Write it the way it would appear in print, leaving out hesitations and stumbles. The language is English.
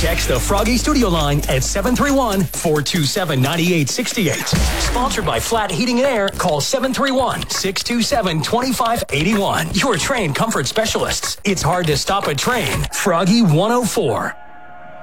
Text the Froggy Studio line at 731-427-9868. Sponsored by Flat Heating and Air. Call 731-627-2581. Your train comfort specialists. It's hard to stop a train. Froggy 104.